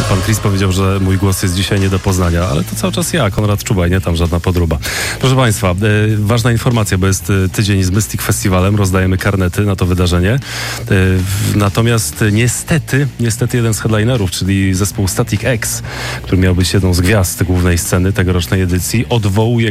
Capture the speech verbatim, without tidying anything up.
Pan Chris powiedział, że mój głos jest dzisiaj nie do poznania, ale to cały czas ja, Konrad Czubaj, nie tam żadna podróba. Proszę Państwa, e, ważna informacja, bo jest e, tydzień z Mystic Festiwalem, rozdajemy karnety na to wydarzenie. E, w, natomiast niestety, niestety jeden z headlinerów, czyli zespół Static X, który miał być jedną z gwiazd głównej sceny tegorocznej edycji, odwołuje